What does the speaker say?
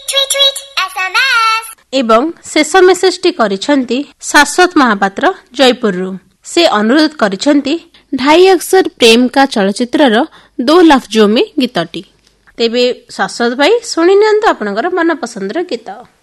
ଏବଂ ଶେଷ ମେସେଜଟି କରିଛନ୍ତି ଶାଶ୍ୱତ ମହାପାତ୍ର ଜୟପୁରରୁ। ସେ ଅନୁରୋଧ କରିଛନ୍ତି 2.5 अक्षर प्रेम का ଚଳଚ୍ଚିତ୍ରର 2 लफ्जों में ଗୀତଟି। ତେବେ ଶାଶ୍ୱତ ଭାଇ ଶୁଣି ନିଅନ୍ତୁ ଆପଣଙ୍କର ମନପସନ୍ଦର ଗୀତ।